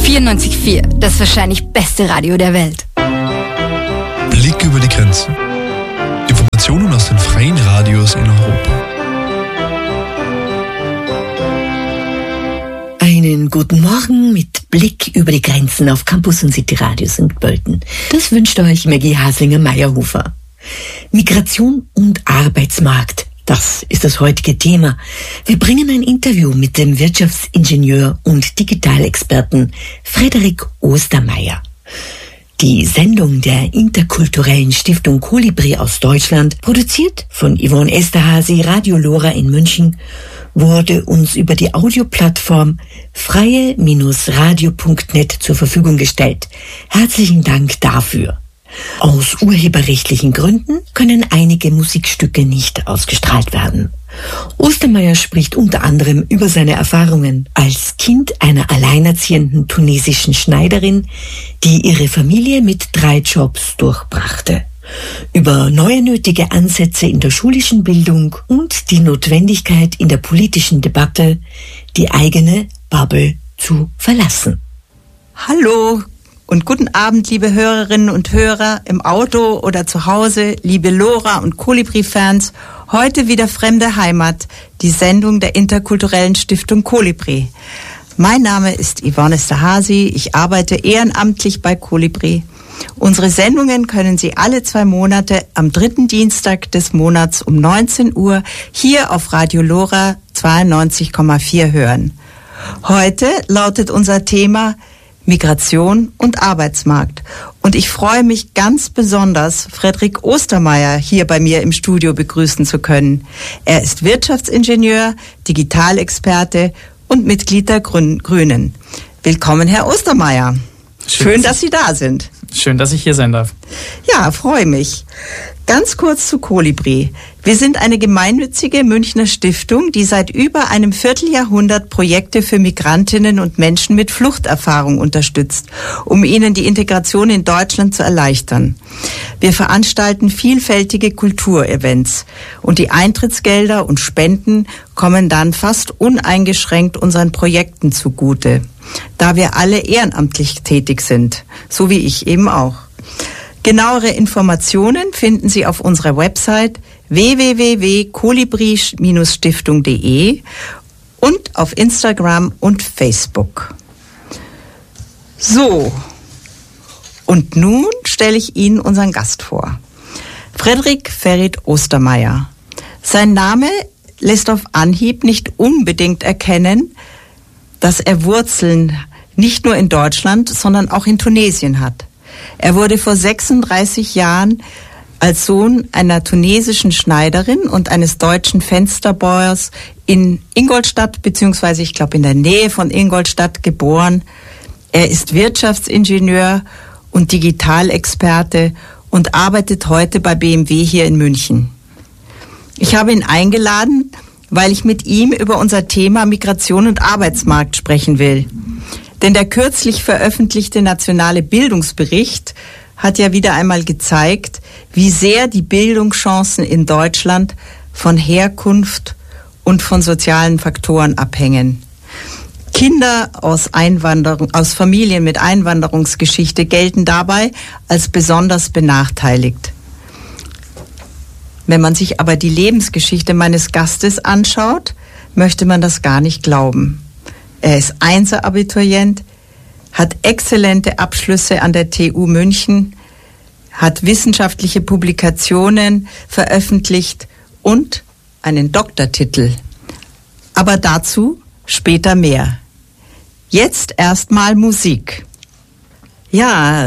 94.4, das wahrscheinlich beste Radio der Welt. Blick über die Grenzen. Informationen aus den freien Radios in Europa. Einen guten Morgen mit Blick über die Grenzen auf Campus und City Radio St. Pölten. Das wünscht euch Maggie Haslinger-Meyerhofer. Migration und Arbeitsmarkt. Das ist das heutige Thema. Wir bringen ein Interview mit dem Wirtschaftsingenieur und Digitalexperten Frederik Ostermeier. Die Sendung der interkulturellen Stiftung Kolibri aus Deutschland, produziert von Yvonne Esterhazy, Radio Lora in München, wurde uns über die Audioplattform freie-radio.net zur Verfügung gestellt. Herzlichen Dank dafür. Aus urheberrechtlichen Gründen können einige Musikstücke nicht ausgestrahlt werden. Ostermeier spricht unter anderem über seine Erfahrungen als Kind einer alleinerziehenden tunesischen Schneiderin, die ihre Familie mit 3 Jobs durchbrachte, über neue nötige Ansätze in der schulischen Bildung und die Notwendigkeit in der politischen Debatte, die eigene Bubble zu verlassen. Hallo und guten Abend, liebe Hörerinnen und Hörer im Auto oder zu Hause, liebe Lora- und Kolibri-Fans. Heute wieder Fremde Heimat, die Sendung der interkulturellen Stiftung Kolibri. Mein Name ist Yvonne Esterhazy, ich arbeite ehrenamtlich bei Kolibri. Unsere Sendungen können Sie alle 2 Monate am 3. Dienstag des Monats um 19 Uhr hier auf Radio Lora 92,4 hören. Heute lautet unser Thema Migration und Arbeitsmarkt. Und ich freue mich ganz besonders, Frederik Ostermeier hier bei mir im Studio begrüßen zu können. Er ist Wirtschaftsingenieur, Digitalexperte und Mitglied der Grünen. Willkommen, Herr Ostermeier. Schön, dass Sie da sind. Schön, dass ich hier sein darf. Ja, freue mich. Ganz kurz zu Kolibri. Wir sind eine gemeinnützige Münchner Stiftung, die seit über einem Vierteljahrhundert Projekte für Migrantinnen und Menschen mit Fluchterfahrung unterstützt, um ihnen die Integration in Deutschland zu erleichtern. Wir veranstalten vielfältige Kulturevents und die Eintrittsgelder und Spenden kommen dann fast uneingeschränkt unseren Projekten zugute, da wir alle ehrenamtlich tätig sind, so wie ich eben auch. Genauere Informationen finden Sie auf unserer Website www.kolibri-stiftung.de und auf Instagram und Facebook. So, und nun stelle ich Ihnen unseren Gast vor. Frederik Ferit Ostermeier. Sein Name lässt auf Anhieb nicht unbedingt erkennen, dass er Wurzeln nicht nur in Deutschland, sondern auch in Tunesien hat. Er wurde vor 36 Jahren als Sohn einer tunesischen Schneiderin und eines deutschen Fensterbauers in Ingolstadt, beziehungsweise ich glaube in der Nähe von Ingolstadt geboren. Er ist Wirtschaftsingenieur und Digitalexperte und arbeitet heute bei BMW hier in München. Ich habe ihn eingeladen, weil ich mit ihm über unser Thema Migration und Arbeitsmarkt sprechen will. Denn der kürzlich veröffentlichte nationale Bildungsbericht hat ja wieder einmal gezeigt, wie sehr die Bildungschancen in Deutschland von Herkunft und von sozialen Faktoren abhängen. Kinder aus Familien mit Einwanderungsgeschichte gelten dabei als besonders benachteiligt. Wenn man sich aber die Lebensgeschichte meines Gastes anschaut, möchte man das gar nicht glauben. Er ist Einser-Abiturient, hat exzellente Abschlüsse an der TU München, hat wissenschaftliche Publikationen veröffentlicht und einen Doktortitel. Aber dazu später mehr. Jetzt erstmal Musik. Ja,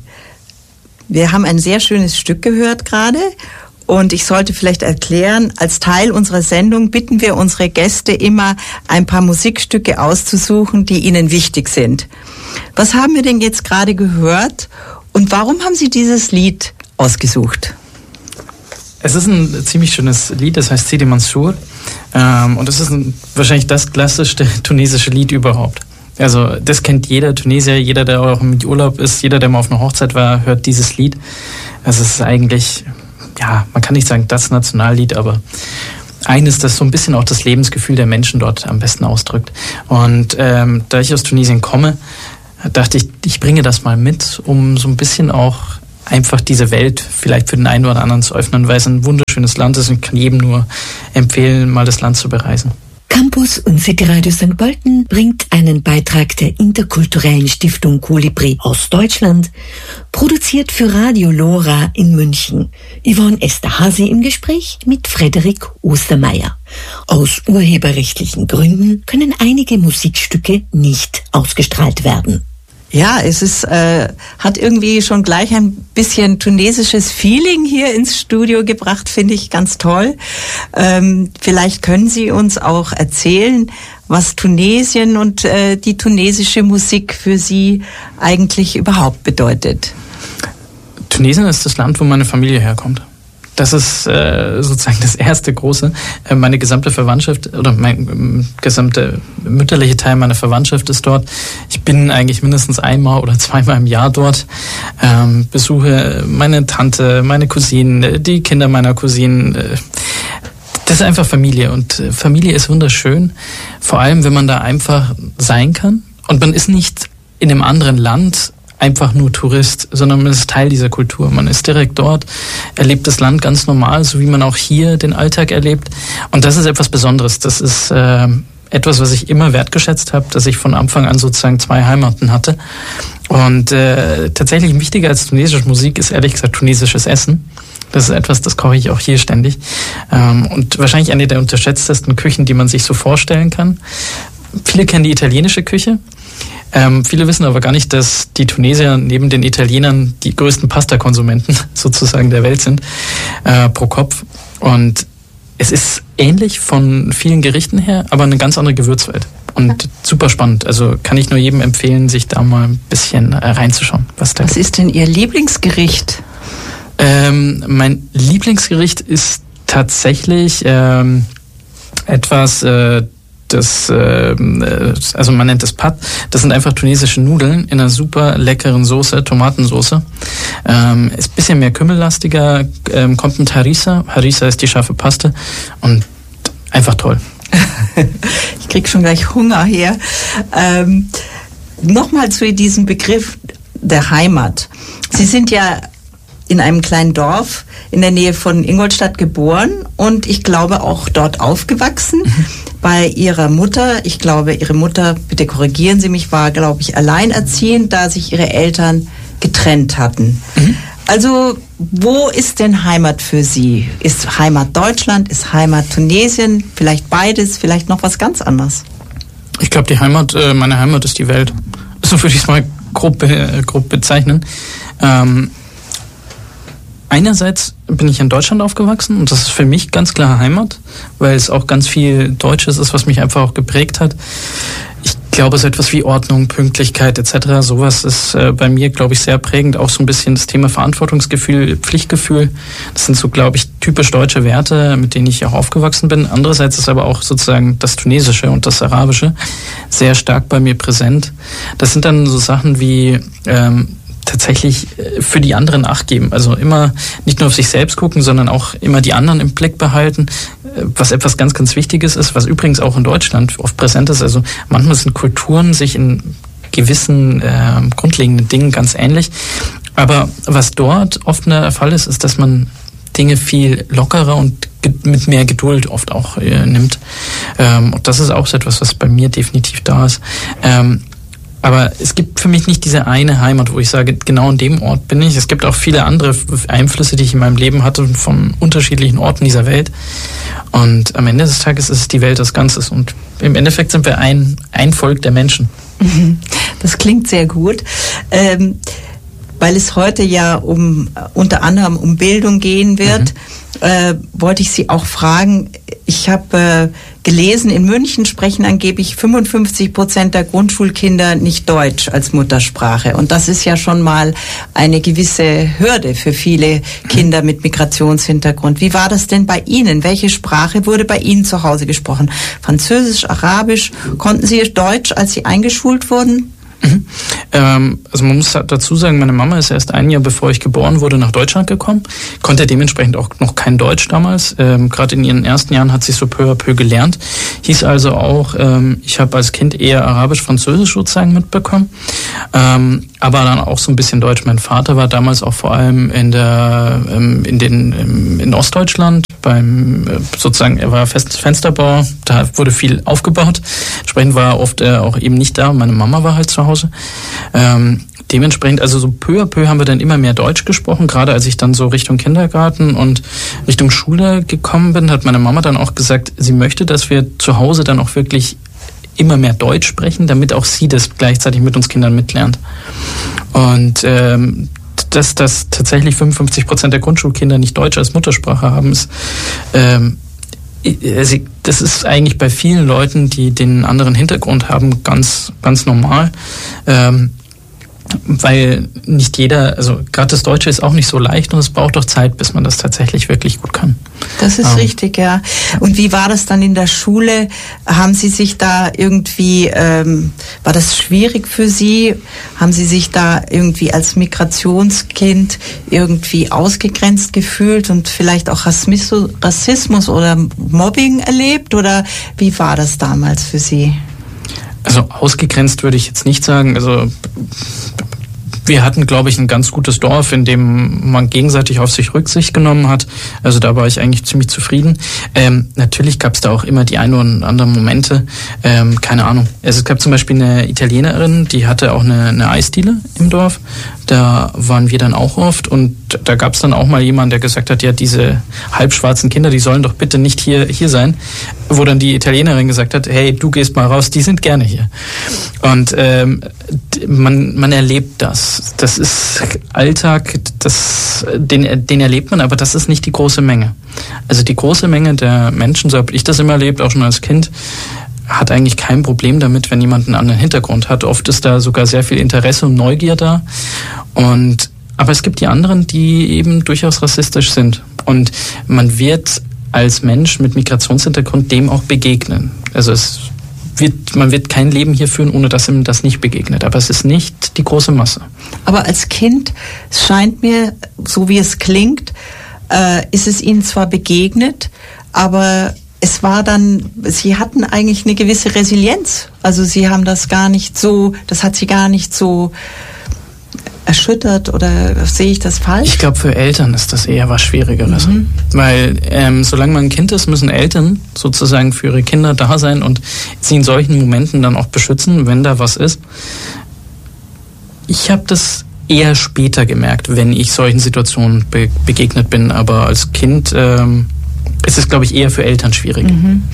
wir haben ein sehr schönes Stück gehört gerade. Und ich sollte vielleicht erklären, als Teil unserer Sendung bitten wir unsere Gäste immer, ein paar Musikstücke auszusuchen, die ihnen wichtig sind. Was haben wir denn jetzt gerade gehört und warum haben Sie dieses Lied ausgesucht? Es ist ein ziemlich schönes Lied, das heißt Sidi Mansour. Und es ist wahrscheinlich das klassischste tunesische Lied überhaupt. Also das kennt jeder Tunesier, jeder, der auch im Urlaub ist, jeder, der mal auf einer Hochzeit war, hört dieses Lied. Also es ist eigentlich... ja, man kann nicht sagen das Nationallied, aber eines, das so ein bisschen auch das Lebensgefühl der Menschen dort am besten ausdrückt. Und da ich aus Tunesien komme, dachte ich bringe das mal mit, um so ein bisschen auch einfach diese Welt vielleicht für den einen oder anderen zu öffnen, weil es ein wunderschönes Land ist und ich kann jedem nur empfehlen, mal das Land zu bereisen. Campus und Cityradio St. Pölten bringt einen Beitrag der interkulturellen Stiftung Kolibri aus Deutschland, produziert für Radio Lora in München. Yvonne Esterhazy im Gespräch mit Frederik Ostermeier. Aus urheberrechtlichen Gründen können einige Musikstücke nicht ausgestrahlt werden. Ja, es ist, hat irgendwie schon gleich ein bisschen tunesisches Feeling hier ins Studio gebracht, finde ich ganz toll. Vielleicht können Sie uns auch erzählen, was Tunesien und die tunesische Musik für Sie eigentlich überhaupt bedeutet. Tunesien ist das Land, wo meine Familie herkommt. Das ist sozusagen das erste große. Meine gesamte Verwandtschaft oder mein gesamte mütterliche Teil meiner Verwandtschaft ist dort. Ich bin eigentlich mindestens einmal oder zweimal im Jahr dort. Besuche meine Tante, meine Cousinen, die Kinder meiner Cousinen. Das ist einfach Familie und Familie ist wunderschön. Vor allem, wenn man da einfach sein kann und man ist nicht in einem anderen Land einfach nur Tourist, sondern man ist Teil dieser Kultur. Man ist direkt dort, erlebt das Land ganz normal, so wie man auch hier den Alltag erlebt. Und das ist etwas Besonderes. Das ist etwas, was ich immer wertgeschätzt habe, dass ich von Anfang an sozusagen 2 Heimaten hatte. Und tatsächlich wichtiger als tunesische Musik ist ehrlich gesagt tunesisches Essen. Das ist etwas, das koche ich auch hier ständig. Und wahrscheinlich eine der unterschätztesten Küchen, die man sich so vorstellen kann. Viele kennen die italienische Küche. Viele wissen aber gar nicht, dass die Tunesier neben den Italienern die größten Pasta-Konsumenten sozusagen der Welt sind, pro Kopf. Und es ist ähnlich von vielen Gerichten her, aber eine ganz andere Gewürzwelt. Und super spannend. Also kann ich nur jedem empfehlen, sich da mal ein bisschen reinzuschauen. Was ist denn Ihr Lieblingsgericht? Mein Lieblingsgericht ist tatsächlich etwas... also man nennt es Pad. Das sind einfach tunesische Nudeln in einer super leckeren Soße, Tomatensoße. Ist ein bisschen mehr kümmellastiger, kommt mit Harissa. Harissa ist die scharfe Paste und einfach toll. Ich krieg schon gleich Hunger her. Nochmal zu diesem Begriff der Heimat. Sie sind ja in einem kleinen Dorf in der Nähe von Ingolstadt geboren und ich glaube auch dort aufgewachsen. Bei Ihrer Mutter, ich glaube, Ihre Mutter, bitte korrigieren Sie mich, war, glaube ich, alleinerziehend, da sich Ihre Eltern getrennt hatten. Also, wo ist denn Heimat für Sie? Ist Heimat Deutschland, ist Heimat Tunesien, vielleicht beides, vielleicht noch was ganz anderes? Ich glaube, meine Heimat ist die Welt. So würde ich es mal grob bezeichnen. Einerseits bin ich in Deutschland aufgewachsen und das ist für mich ganz klar Heimat, weil es auch ganz viel Deutsches ist, was mich einfach auch geprägt hat. Ich glaube, so etwas wie Ordnung, Pünktlichkeit etc., sowas ist bei mir, glaube ich, sehr prägend. Auch so ein bisschen das Thema Verantwortungsgefühl, Pflichtgefühl. Das sind so, glaube ich, typisch deutsche Werte, mit denen ich auch aufgewachsen bin. Andererseits ist aber auch sozusagen das Tunesische und das Arabische sehr stark bei mir präsent. Das sind dann so Sachen wie tatsächlich für die anderen Acht geben. Also immer nicht nur auf sich selbst gucken, sondern auch immer die anderen im Blick behalten, was etwas ganz, ganz Wichtiges ist, was übrigens auch in Deutschland oft präsent ist. Also manchmal sind Kulturen sich in gewissen grundlegenden Dingen ganz ähnlich. Aber was dort oft der Fall ist, ist, dass man Dinge viel lockerer und mit mehr Geduld oft auch nimmt. Und das ist auch so etwas, was bei mir definitiv da ist. Aber es gibt für mich nicht diese eine Heimat, wo ich sage, genau an dem Ort bin ich. Es gibt auch viele andere Einflüsse, die ich in meinem Leben hatte von unterschiedlichen Orten dieser Welt. Und am Ende des Tages ist es die Welt als Ganzes. Und im Endeffekt sind wir ein Volk der Menschen. Das klingt sehr gut. Weil es heute ja unter anderem um Bildung gehen wird, wollte ich Sie auch fragen, ich habe gelesen, in München sprechen angeblich 55% der Grundschulkinder nicht Deutsch als Muttersprache. Und das ist ja schon mal eine gewisse Hürde für viele Kinder mit Migrationshintergrund. Wie war das denn bei Ihnen? Welche Sprache wurde bei Ihnen zu Hause gesprochen? Französisch, Arabisch? Konnten Sie Deutsch, als Sie eingeschult wurden? Also man muss dazu sagen, meine Mama ist erst ein Jahr bevor ich geboren wurde nach Deutschland gekommen, konnte dementsprechend auch noch kein Deutsch damals. Gerade in ihren ersten Jahren hat sie so peu à peu gelernt. Hieß also auch, ich habe als Kind eher Arabisch, Französisch sozusagen mitbekommen, aber dann auch so ein bisschen Deutsch. Mein Vater war damals auch vor allem in Ostdeutschland sozusagen, er war Fensterbauer, da wurde viel aufgebaut. Entsprechend war er oft auch eben nicht da. Meine Mama war halt zu Hause. Dementsprechend, also so peu à peu haben wir dann immer mehr Deutsch gesprochen. Gerade als ich dann so Richtung Kindergarten und Richtung Schule gekommen bin, hat meine Mama dann auch gesagt, sie möchte, dass wir zu Hause dann auch wirklich immer mehr Deutsch sprechen, damit auch sie das gleichzeitig mit uns Kindern mitlernt. Und dass tatsächlich 55% der Grundschulkinder nicht Deutsch als Muttersprache haben, das ist eigentlich bei vielen Leuten, die den anderen Hintergrund haben, ganz, ganz normal. Weil nicht jeder, also gerade das Deutsche ist auch nicht so leicht und es braucht doch Zeit, bis man das tatsächlich wirklich gut kann. Das ist richtig, ja. Und wie war das dann in der Schule? Haben Sie sich da irgendwie, war das schwierig für Sie? Haben Sie sich da irgendwie als Migrationskind irgendwie ausgegrenzt gefühlt und vielleicht auch Rassismus oder Mobbing erlebt? Oder wie war das damals für Sie? Also ausgegrenzt würde ich jetzt nicht sagen. Also wir hatten, glaube ich, ein ganz gutes Dorf, in dem man gegenseitig auf sich Rücksicht genommen hat. Also da war ich eigentlich ziemlich zufrieden. Natürlich gab es da auch immer die ein oder anderen Momente. Keine Ahnung. Also es gab zum Beispiel eine Italienerin, die hatte auch eine Eisdiele im Dorf. Da waren wir dann auch oft und da gab es dann auch mal jemanden, der gesagt hat, ja, diese halbschwarzen Kinder, die sollen doch bitte nicht hier sein. Wo dann die Italienerin gesagt hat, hey, du gehst mal raus, die sind gerne hier. Und man erlebt das. Das ist Alltag, den erlebt man, aber das ist nicht die große Menge. Also die große Menge der Menschen, so habe ich das immer erlebt, auch schon als Kind, hat eigentlich kein Problem damit, wenn jemand einen anderen Hintergrund hat. Oft ist da sogar sehr viel Interesse und Neugier da. Aber es gibt die anderen, die eben durchaus rassistisch sind. Und man wird als Mensch mit Migrationshintergrund dem auch begegnen. Also man wird kein Leben hier führen, ohne dass ihm das nicht begegnet. Aber es ist nicht die große Masse. Aber als Kind, es scheint mir, so wie es klingt, ist es Ihnen zwar begegnet, aber es war dann, Sie hatten eigentlich eine gewisse Resilienz. Also Sie haben das hat Sie gar nicht so erschüttert, oder sehe ich das falsch? Ich glaube, für Eltern ist das eher was Schwierigeres. Weil solange man ein Kind ist, müssen Eltern sozusagen für ihre Kinder da sein und sie in solchen Momenten dann auch beschützen, wenn da was ist. Ich habe das eher später gemerkt, wenn ich solchen Situationen begegnet bin, aber als Kind ist es, glaube ich, eher für Eltern schwierig.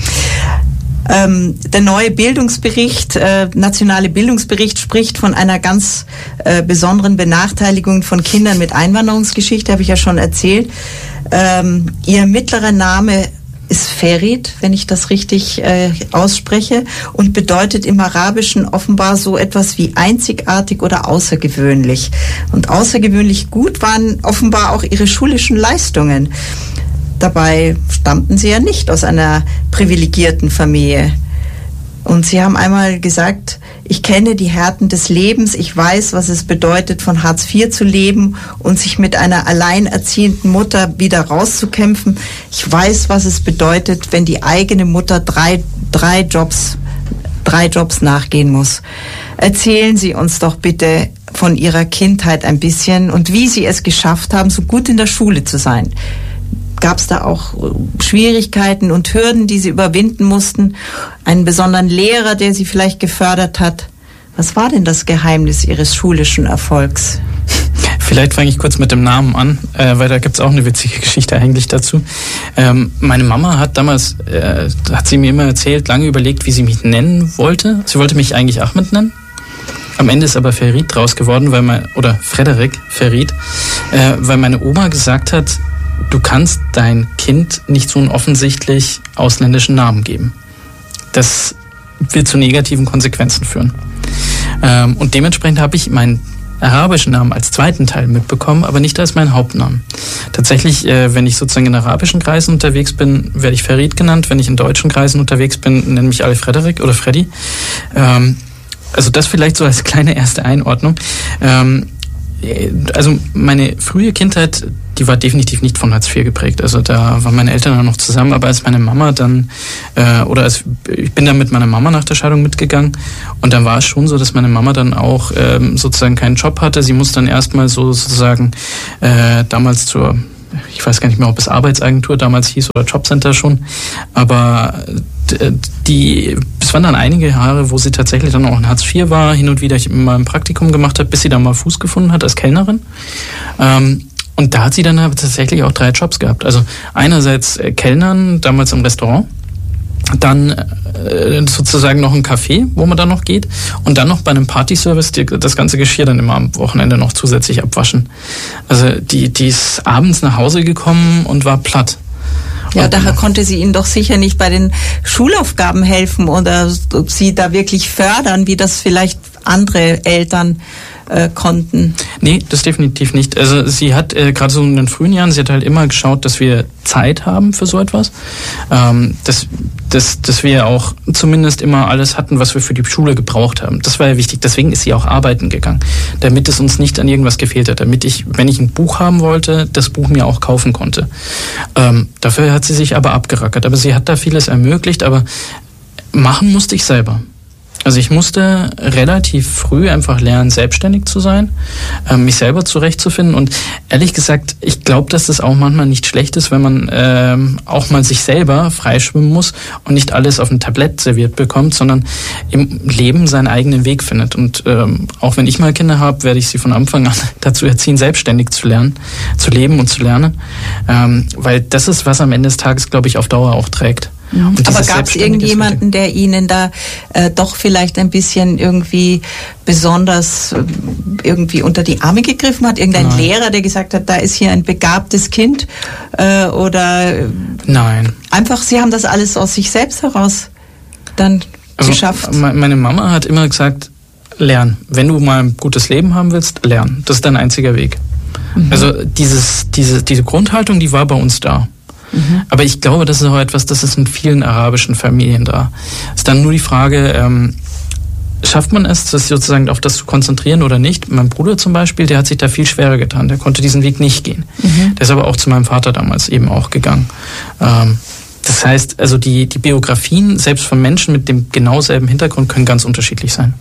Der neue Bildungsbericht, nationale Bildungsbericht, spricht von einer ganz besonderen Benachteiligung von Kindern mit Einwanderungsgeschichte, habe ich ja schon erzählt. Ihr mittlerer Name ist Ferit, wenn ich das richtig ausspreche, und bedeutet im Arabischen offenbar so etwas wie einzigartig oder außergewöhnlich. Und außergewöhnlich gut waren offenbar auch ihre schulischen Leistungen. Dabei stammten sie ja nicht aus einer privilegierten Familie. Und sie haben einmal gesagt, ich kenne die Härten des Lebens, ich weiß, was es bedeutet, von Hartz IV zu leben und sich mit einer alleinerziehenden Mutter wieder rauszukämpfen. Ich weiß, was es bedeutet, wenn die eigene Mutter drei Jobs nachgehen muss. Erzählen Sie uns doch bitte von Ihrer Kindheit ein bisschen und wie Sie es geschafft haben, so gut in der Schule zu sein. Gab es da auch Schwierigkeiten und Hürden, die Sie überwinden mussten? Einen besonderen Lehrer, der Sie vielleicht gefördert hat? Was war denn das Geheimnis Ihres schulischen Erfolgs? Vielleicht fange ich kurz mit dem Namen an, weil da gibt es auch eine witzige Geschichte eigentlich dazu. Meine Mama hat damals, hat sie mir immer erzählt, lange überlegt, wie sie mich nennen wollte. Sie wollte mich eigentlich Ahmed nennen. Am Ende ist aber Ferit draus geworden, oder Frederik Ferit, weil meine Oma gesagt hat, du kannst dein Kind nicht so einen offensichtlich ausländischen Namen geben. Das wird zu negativen Konsequenzen führen. Und dementsprechend habe ich meinen arabischen Namen als zweiten Teil mitbekommen, aber nicht als meinen Hauptnamen. Tatsächlich, wenn ich sozusagen in arabischen Kreisen unterwegs bin, werde ich Ferit genannt. Wenn ich in deutschen Kreisen unterwegs bin, nennen mich alle Frederik oder Freddy. also das vielleicht so als kleine erste Einordnung. Also meine frühe Kindheit, die war definitiv nicht von Hartz IV geprägt. Also da waren meine Eltern noch zusammen, aber als meine Mama dann, ich bin dann mit meiner Mama nach der Scheidung mitgegangen und dann war es schon so, dass meine Mama dann auch sozusagen keinen Job hatte. Sie muss dann erstmal sozusagen damals ich weiß gar nicht mehr, ob es Arbeitsagentur damals hieß oder Jobcenter schon, aber es waren dann einige Jahre, wo sie tatsächlich dann auch in Hartz IV war, hin und wieder mal ein Praktikum gemacht hat, bis sie dann mal Fuß gefunden hat als Kellnerin. Und da hat sie dann tatsächlich auch 3 Jobs gehabt. Also einerseits Kellnern, damals im Restaurant, dann sozusagen noch ein Café, wo man dann noch geht und dann noch bei einem Partyservice das ganze Geschirr dann immer am Wochenende noch zusätzlich abwaschen. Also die ist abends nach Hause gekommen und war platt. Ja, daher konnte sie Ihnen doch sicher nicht bei den Schulaufgaben helfen oder Sie da wirklich fördern, wie das vielleicht andere Eltern konnten. Nee, das definitiv nicht. Also sie hat gerade so in den frühen Jahren, sie hat halt immer geschaut, dass wir Zeit haben für so etwas. Dass wir auch zumindest immer alles hatten, was wir für die Schule gebraucht haben. Das war ja wichtig. Deswegen ist sie auch arbeiten gegangen. Damit es uns nicht an irgendwas gefehlt hat. Damit ich, wenn ich ein Buch haben wollte, das Buch mir auch kaufen konnte. Dafür hat sie sich aber abgerackert. Aber sie hat da vieles ermöglicht, aber machen musste ich selber. Also ich musste relativ früh einfach lernen, selbstständig zu sein, mich selber zurechtzufinden und ehrlich gesagt, ich glaube, dass das auch manchmal nicht schlecht ist, wenn man auch mal sich selber freischwimmen muss und nicht alles auf ein Tablett serviert bekommt, sondern im Leben seinen eigenen Weg findet. Und auch wenn ich mal Kinder habe, werde ich sie von Anfang an dazu erziehen, selbstständig zu lernen, zu leben und zu lernen, weil das ist, was am Ende des Tages, glaube ich, auf Dauer auch trägt. Aber gab es irgendjemanden, der Ihnen da doch vielleicht ein bisschen irgendwie besonders irgendwie unter die Arme gegriffen hat? Irgendein Lehrer, der gesagt hat, da ist hier ein begabtes Kind oder? Nein. Einfach, Sie haben das alles aus sich selbst heraus dann geschafft? Meine Mama hat immer gesagt, lern. Wenn du mal ein gutes Leben haben willst, lern. Das ist dein einziger Weg. Also diese Grundhaltung, die war bei uns da. Aber ich glaube, das ist auch etwas, das ist in vielen arabischen Familien da. Es ist dann nur die Frage, schafft man es, sich sozusagen auf das zu konzentrieren oder nicht? Mein Bruder zum Beispiel, der hat sich da viel schwerer getan. Der konnte diesen Weg nicht gehen. Der ist aber auch zu meinem Vater damals eben auch gegangen. Das heißt, also die Biografien, selbst von Menschen mit dem genau selben Hintergrund, können ganz unterschiedlich sein.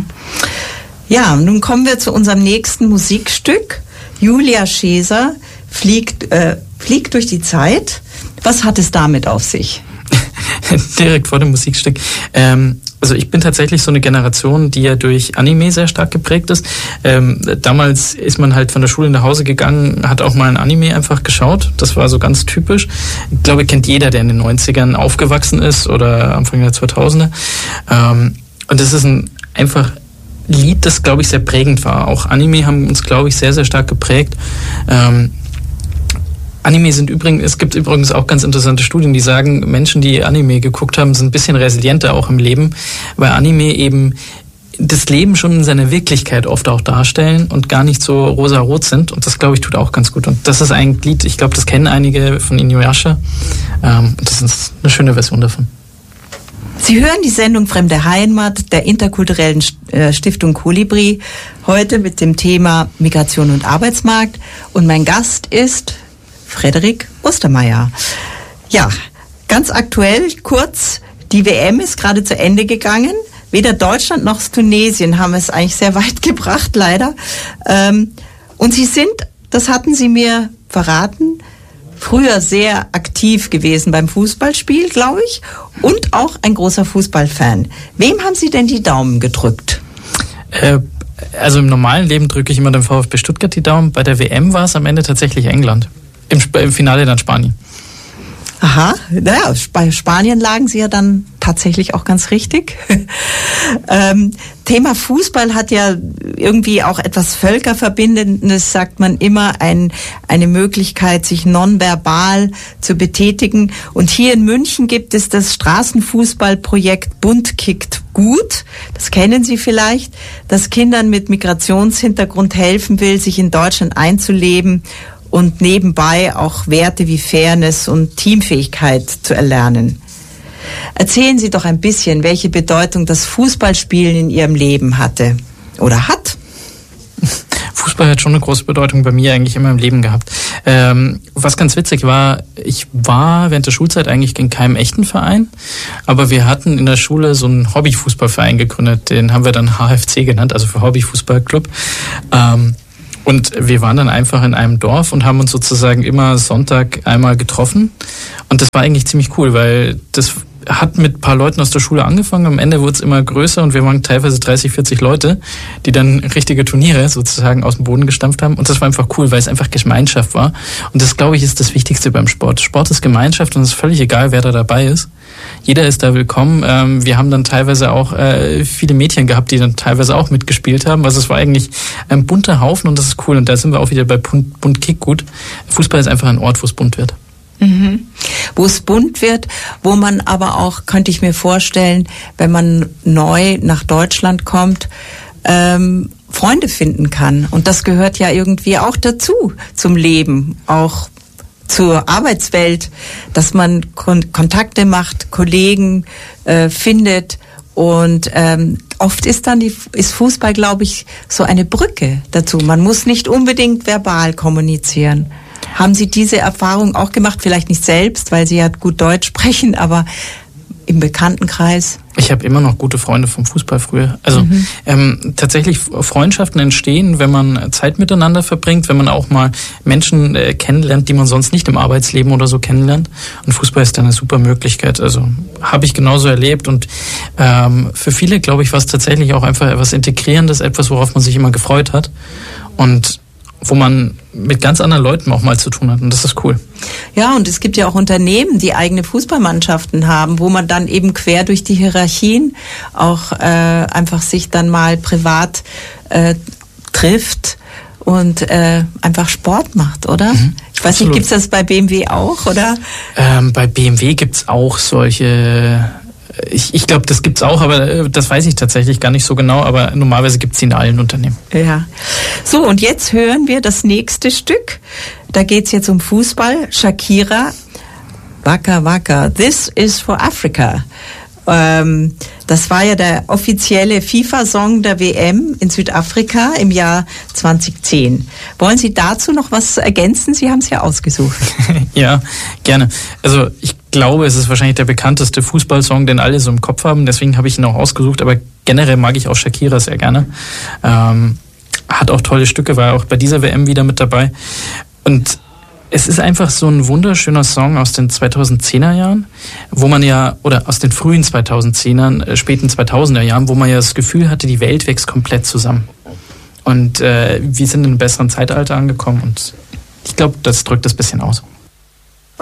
Ja, nun kommen wir zu unserem nächsten Musikstück. Julia Scheser fliegt durch die Zeit. Was hat es damit auf sich? Direkt vor dem Musikstück. Also ich bin tatsächlich so eine Generation, die ja durch Anime sehr stark geprägt ist. Damals ist man halt von der Schule nach Hause gegangen, hat auch mal ein Anime einfach geschaut. Das war so ganz typisch. Ich glaube, kennt jeder, der in den 90ern aufgewachsen ist oder Anfang der 2000er. Und das ist einfach Lied, das, glaube ich, sehr prägend war. Auch Anime haben uns, glaube ich, sehr, sehr stark geprägt. Anime es gibt übrigens auch ganz interessante Studien, die sagen, Menschen, die Anime geguckt haben, sind ein bisschen resilienter auch im Leben, weil Anime eben das Leben schon in seiner Wirklichkeit oft auch darstellen und gar nicht so rosa-rot sind. Und das, glaube ich, tut auch ganz gut. Und das ist ein Lied, ich glaube, das kennen einige von Inuyasha. Das ist eine schöne Version davon. Sie hören die Sendung Fremde Heimat der interkulturellen Stiftung Kolibri, heute mit dem Thema Migration und Arbeitsmarkt. Und mein Gast ist Frederik Ostermeier. Ja, ganz aktuell, kurz, die WM ist gerade zu Ende gegangen. Weder Deutschland noch Tunesien haben es eigentlich sehr weit gebracht, leider. Und Sie sind, das hatten Sie mir verraten, früher sehr aktiv gewesen beim Fußballspiel, glaube ich, und auch ein großer Fußballfan. Wem haben Sie denn die Daumen gedrückt? Also im normalen Leben drücke ich immer dem VfB Stuttgart die Daumen. Bei der WM war es am Ende tatsächlich England. Im Finale dann Spanien. Aha, naja, bei Spanien lagen Sie ja dann tatsächlich auch ganz richtig. Thema Fußball hat ja irgendwie auch etwas Völkerverbindendes, sagt man immer, eine Möglichkeit, sich nonverbal zu betätigen. Und hier in München gibt es das Straßenfußballprojekt Bund kickt gut. Das kennen Sie vielleicht, das Kindern mit Migrationshintergrund helfen will, sich in Deutschland einzuleben und nebenbei auch Werte wie Fairness und Teamfähigkeit zu erlernen. Erzählen Sie doch ein bisschen, welche Bedeutung das Fußballspielen in Ihrem Leben hatte oder hat. Fußball hat schon eine große Bedeutung bei mir eigentlich immer im Leben gehabt. Was ganz witzig war, ich war während der Schulzeit eigentlich in keinem echten Verein, aber wir hatten in der Schule so einen Hobbyfußballverein gegründet, den haben wir dann HFC genannt, also für Hobbyfußballclub. Und wir waren dann einfach in einem Dorf und haben uns sozusagen immer Sonntag einmal getroffen. Und das war eigentlich ziemlich cool, weil das hat mit ein paar Leuten aus der Schule angefangen. Am Ende wurde es immer größer und wir waren teilweise 30, 40 Leute, die dann richtige Turniere sozusagen aus dem Boden gestampft haben. Und das war einfach cool, weil es einfach Gemeinschaft war. Und das, glaube ich, ist das Wichtigste beim Sport. Sport ist Gemeinschaft und es ist völlig egal, wer da dabei ist. Jeder ist da willkommen. Wir haben dann teilweise auch viele Mädchen gehabt, die dann teilweise auch mitgespielt haben. Also es war eigentlich ein bunter Haufen und das ist cool. Und da sind wir auch wieder bei Bunt Kickgut. Fußball ist einfach ein Ort, wo es bunt wird. Mhm. Wo es bunt wird, wo man aber auch, könnte ich mir vorstellen, wenn man neu nach Deutschland kommt, Freunde finden kann. Und das gehört ja irgendwie auch dazu, zum Leben, auch zur Arbeitswelt, dass man Kontakte macht, Kollegen findet. Und oft ist Fußball, glaube ich, so eine Brücke dazu. Man muss nicht unbedingt verbal kommunizieren. Haben Sie diese Erfahrung auch gemacht? Vielleicht nicht selbst, weil Sie ja gut Deutsch sprechen, aber im Bekanntenkreis? Ich habe immer noch gute Freunde vom Fußball früher. Also tatsächlich Freundschaften entstehen, wenn man Zeit miteinander verbringt, wenn man auch mal Menschen kennenlernt, die man sonst nicht im Arbeitsleben oder so kennenlernt. Und Fußball ist da eine super Möglichkeit. Also habe ich genauso erlebt. Und für viele, glaube ich, war es tatsächlich auch einfach etwas Integrierendes, etwas, worauf man sich immer gefreut hat. Und wo man mit ganz anderen Leuten auch mal zu tun hat. Und das ist cool. Ja, und es gibt ja auch Unternehmen, die eigene Fußballmannschaften haben, wo man dann eben quer durch die Hierarchien auch einfach sich dann mal privat trifft und einfach Sport macht, oder? Ich weiß nicht, gibt's das bei BMW auch, oder? Bei BMW gibt's auch solche... Ich glaube, das gibt's auch, aber das weiß ich tatsächlich gar nicht so genau, aber normalerweise gibt's sie in allen Unternehmen. Ja. So, und jetzt hören wir das nächste Stück. Da geht's jetzt um Fußball. Shakira, Waka Waka, This is for Africa. Das war ja der offizielle FIFA-Song der WM in Südafrika im Jahr 2010. Wollen Sie dazu noch was ergänzen? Sie haben es ja ausgesucht. Ja, gerne. Also ich glaube, es ist wahrscheinlich der bekannteste Fußballsong, den alle so im Kopf haben. Deswegen habe ich ihn auch ausgesucht. Aber generell mag ich auch Shakira sehr gerne. Hat auch tolle Stücke, war auch bei dieser WM wieder mit dabei. Und es ist einfach so ein wunderschöner Song aus den 2010er Jahren, wo man ja, oder aus den frühen 2010ern, späten 2000er Jahren, wo man ja das Gefühl hatte, die Welt wächst komplett zusammen. Und wir sind in einem besseren Zeitalter angekommen und ich glaube, das drückt das ein bisschen aus.